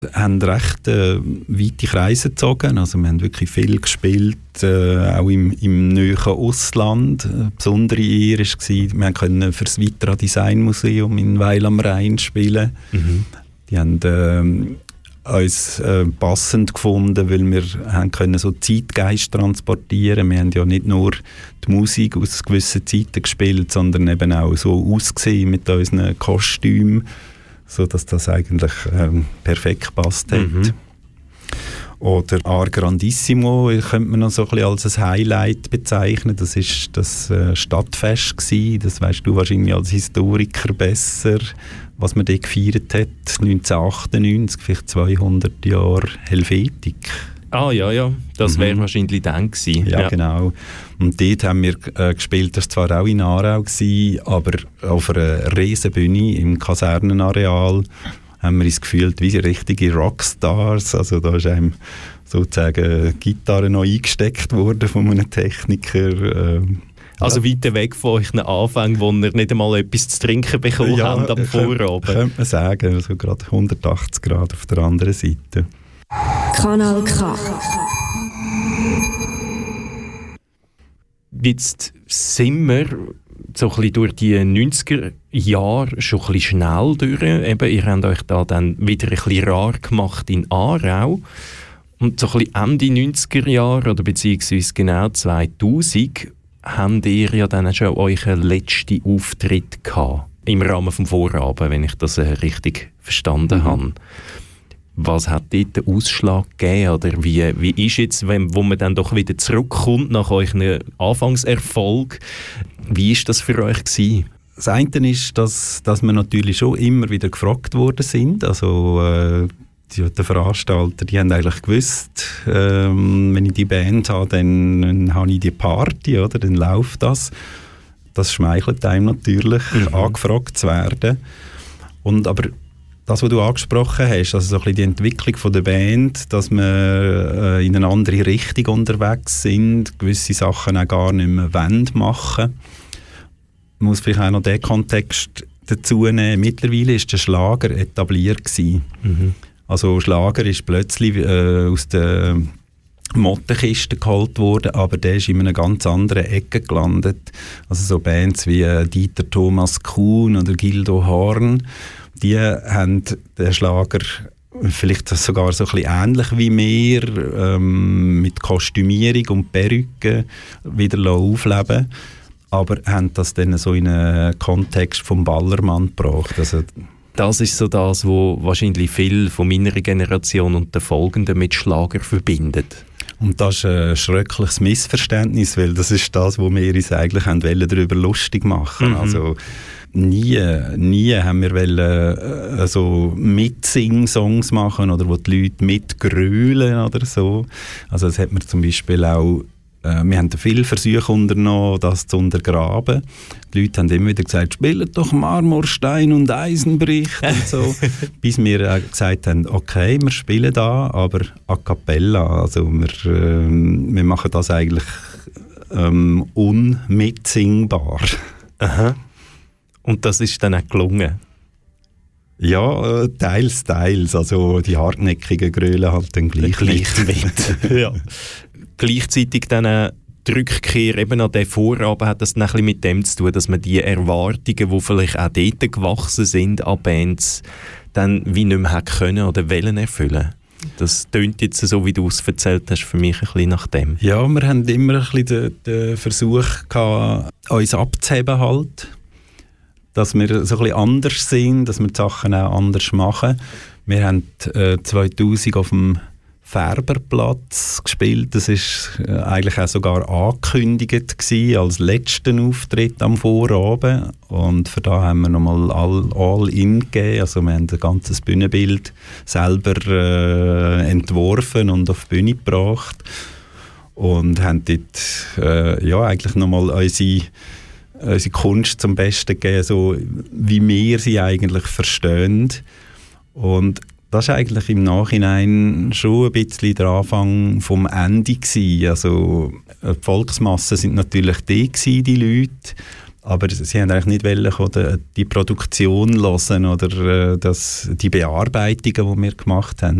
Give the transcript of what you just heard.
Wir haben recht weite Kreise gezogen, also wir haben wirklich viel gespielt, auch im nahen Ausland. Eine besondere Ehre war, wir konnten für das Vitra Design Museum in Weil am Rhein spielen. Mhm. Die haben uns passend gefunden, weil wir haben können so Zeitgeist transportieren. Wir haben ja nicht nur die Musik aus gewissen Zeiten gespielt, sondern eben auch so ausgesehen mit unseren Kostümen, sodass das eigentlich perfekt gepasst hat. Mhm. Oder Ar Grandissimo könnte man noch so ein bisschen als ein Highlight bezeichnen. Das war das Stadtfest gewesen. Das weißt du wahrscheinlich als Historiker besser, was man dort gefeiert hat. 1998, vielleicht 200 Jahre Helvetik. Ah, ja. Das wäre wahrscheinlich dann gewesen. Ja, genau. Und dort haben wir gespielt, das war zwar auch in Aarau gewesen, aber auf einer Riesenbühne im Kasernenareal haben wir uns gefühlt wie richtige Rockstars. Also da ist einem sozusagen Gitarre noch eingesteckt worden von einem Techniker. Also weiter weg von euch Anfang, wo ihr nicht einmal etwas zu trinken bekommen habt am Vorabend. Könnte man sagen, also gerade 180 Grad auf der anderen Seite. Kanal K. Jetzt sind wir so ein bisschen durch die 90er Jahre schon ein bisschen schnell durch. Eben, ihr habt euch da dann wieder ein bisschen rar gemacht in Aarau. Und so ein bisschen Ende 90er Jahre oder beziehungsweise genau 2000 habt ihr ja dann schon euren letzten Auftritt gehabt. Im Rahmen vom Vorabend, wenn ich das richtig verstanden habe. Was hat dort den Ausschlag gegeben? Oder wie ist jetzt, wo man dann doch wieder zurückkommt nach eurem Anfangserfolg, wie ist das für euch gewesen? Das eine ist, dass wir natürlich schon immer wieder gefragt worden sind. Also die Veranstalter, die haben eigentlich gewusst, wenn ich die Band habe, dann habe ich die Party, oder? Dann läuft das. Das schmeichelt einem natürlich, angefragt zu werden. Aber das, was du angesprochen hast, also so ein bisschen die Entwicklung von der Band, dass wir in eine andere Richtung unterwegs sind, gewisse Sachen auch gar nicht mehr machen. Man muss vielleicht auch noch den Kontext dazu nehmen. Mittlerweile ist der Schlager etabliert gewesen. Also Schlager ist plötzlich aus der Mottenkiste geholt worden, aber der ist in einer ganz anderen Ecke gelandet. Also so Bands wie Dieter Thomas Kuhn oder Gildo Horn, die haben den Schlager vielleicht sogar so ein bisschen ähnlich wie wir, mit Kostümierung und Perücke wieder aufleben, aber haben das dann so in einen Kontext vom Ballermann gebracht. Also das ist so das, was wahrscheinlich viel von meiner Generation und der Folgenden mit Schlager verbindet. Und das ist ein schreckliches Missverständnis, weil das ist das, wo wir uns eigentlich darüber lustig machen. Also nie haben wir so Mitsing-Songs machen oder wo die Leute mitgrölen oder so. Also das hat man zum Beispiel auch, wir haben viele Versuche unternommen, das zu untergraben. Die Leute haben immer wieder gesagt, spielt doch Marmorstein und Eisen bricht und so. Bis wir gesagt haben, okay, wir spielen da, aber a cappella. Also wir machen das eigentlich unmitsingbar. Aha. Und das ist dann auch gelungen? Ja, teils. Also die hartnäckigen Grölen halt dann gleich mit. Ja. Gleichzeitig dann die Rückkehr eben an den Vorabend hat das dann ein bisschen mit dem zu tun, dass man die Erwartungen, die vielleicht auch dort gewachsen sind an Bands, dann wie nicht mehr können oder wollen erfüllen. Das tönt jetzt so, wie du es erzählt hast, für mich ein bisschen nach dem. Ja, wir haben immer ein bisschen den Versuch gehabt, uns abzuheben halt. Dass wir so ein bisschen anders sind, dass wir die Sachen auch anders machen. Wir haben 2000 auf dem Färberplatz gespielt. Das war eigentlich auch sogar angekündigt gewesen, als letzten Auftritt am Vorabend. Und für da haben wir nochmal all in gegeben. Also wir haben das ganze Bühnenbild selber entworfen und auf die Bühne gebracht. Und haben dort eigentlich nochmal unsere Kunst zum Besten gegeben, so wie wir sie eigentlich verstehen. Und das war eigentlich im Nachhinein schon ein bisschen der Anfang vom Ende gewesen. Also die Volksmassen sind natürlich die Leute, Aber sie haben eigentlich nicht wollen, die Produktion hören oder die Bearbeitungen, die wir gemacht haben.